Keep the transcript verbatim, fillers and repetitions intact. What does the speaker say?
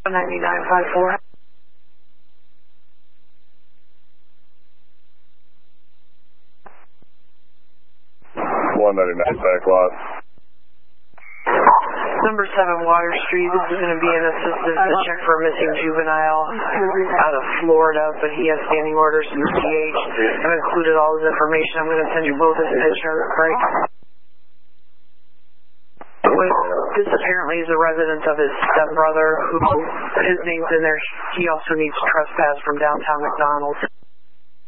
ninety-nine five four. one ninety-nine back lot. Number seven Water Street. This is going to be an assistant to check for a missing juvenile out of Florida, but he has standing orders from C H. I've included all his information. I'm going to send you both his picture, right? This apparently is a residence of his stepbrother, who his name's in there. He also needs trespass from downtown McDonald's.